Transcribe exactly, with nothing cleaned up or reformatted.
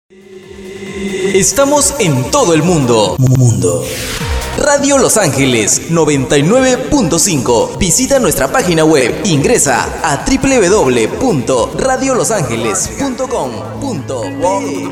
Estamos en todo el mundo. Mundo. Radio Los Ángeles noventa y nueve punto cinco. Visita nuestra página web. Ingresa a doble u doble u doble u punto radio los ángeles punto com punto be.